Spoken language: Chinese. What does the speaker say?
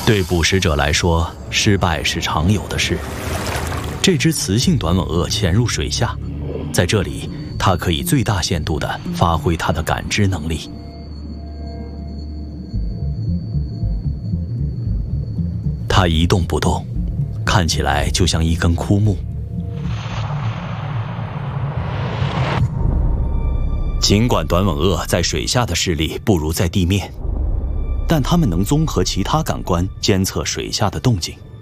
对捕食者来说，失败是常有的事。这只雌性短吻鳄潜入水下，在这里，它可以最大限度地发挥它的感知能力。它一动不动，看起来就像一根枯木。尽管短吻鳄在水下的视力不如在地面，但它们能综合其他感官监测水下的动静。